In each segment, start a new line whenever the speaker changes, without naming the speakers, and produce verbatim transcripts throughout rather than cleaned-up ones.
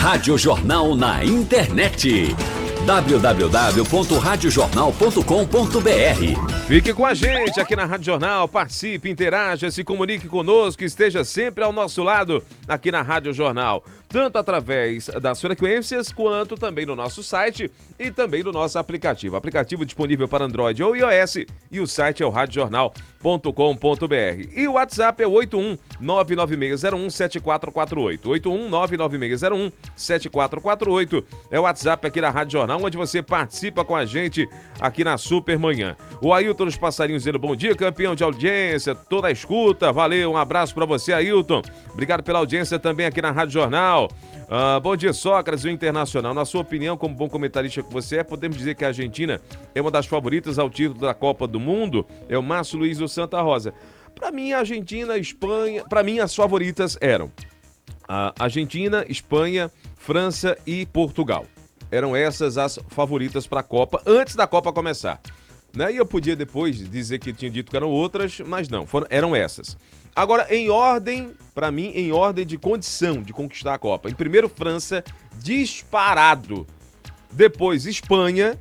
Rádio Jornal na internet. w w w ponto rádio jornal ponto com ponto b r.
Fique com a gente aqui na Rádio Jornal, participe, interaja, se comunique conosco, esteja sempre ao nosso lado aqui na Rádio Jornal, tanto através das frequências quanto também no nosso site e também no nosso aplicativo. Aplicativo disponível para Android ou iOS e o site é o rádio jornal ponto com ponto b r. E o WhatsApp é oito um nove nove seis zero um sete quatro quatro oito. oito um nove nove seis zero um sete quatro quatro oito é o WhatsApp aqui da Rádio Jornal, onde você participa com a gente aqui na Super Manhã. O Ailton dos Passarinhos dizendo bom dia, campeão de audiência, toda a escuta, valeu, um abraço para você, Ailton. Obrigado pela audiência também aqui na Rádio Jornal. Uh, bom dia, Sócrates, o Internacional. Na sua opinião, como bom comentarista que você é, podemos dizer que a Argentina é uma das favoritas ao título da Copa do Mundo? É o Márcio Luiz do Santa Rosa. Para mim, a Argentina, a Espanha, para mim as favoritas eram a Argentina, Espanha, França e Portugal. Eram essas as favoritas para a Copa antes da Copa começar. Né? E eu podia depois dizer que tinha dito que eram outras, mas não, foram, eram essas. Agora, em ordem, para mim, em ordem de condição de conquistar a Copa. Em primeiro, França, disparado. Depois, Espanha.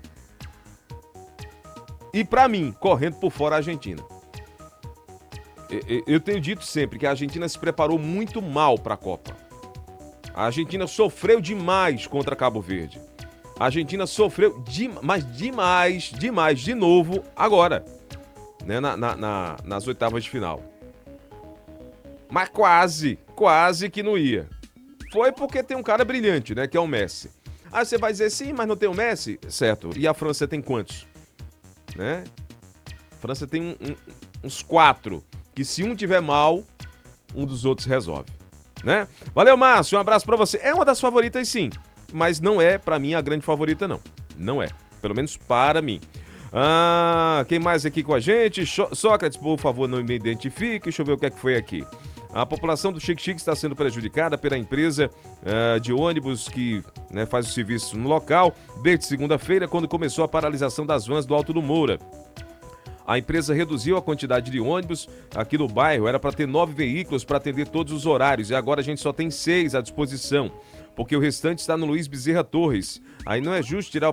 E, para mim, correndo por fora, a Argentina. Eu tenho dito sempre que a Argentina se preparou muito mal para a Copa. A Argentina sofreu demais contra Cabo Verde. A Argentina sofreu, de, mas demais, demais, de novo, agora. Né, na, na, na, nas oitavas de final. Mas quase, quase que não ia. Foi porque tem um cara brilhante, né? Que é o Messi. Aí você vai dizer, sim, mas não tem o Messi? Certo. E a França tem quantos? Né? A França tem um, um, uns quatro. Que se um tiver mal, um dos outros resolve. Né? Valeu, Márcio. Um abraço pra você. É uma das favoritas, sim. Mas não é, pra mim, a grande favorita, não. Não é. Pelo menos para mim. Ah, quem mais aqui com a gente? Sócrates, por favor, não me identifique. Deixa eu ver o que é que foi aqui. A população do Xique-Xique está sendo prejudicada pela empresa uh, de ônibus que né, faz o serviço no local desde segunda-feira, quando começou a paralisação das vans do Alto do Moura. A empresa reduziu a quantidade de ônibus aqui no bairro, era para ter nove veículos para atender todos os horários, e agora a gente só tem seis à disposição, porque o restante está no Luiz Bezerra Torres. Aí não é justo tirar